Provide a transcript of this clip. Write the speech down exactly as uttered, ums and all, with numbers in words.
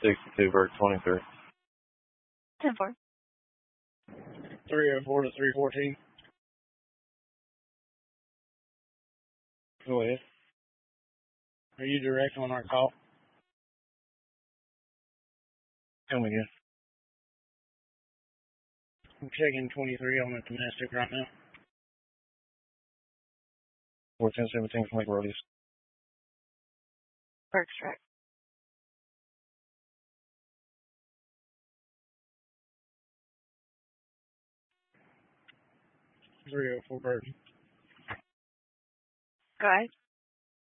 sixty-two, Burke twenty-three. ten four. three oh four to three fourteen. Go ahead. Are you direct on our call? Come again. I'm checking twenty-three on the domestic right now. four ten seventeen from Lake Rodius. Burke's track. three oh four Burke. Go ahead.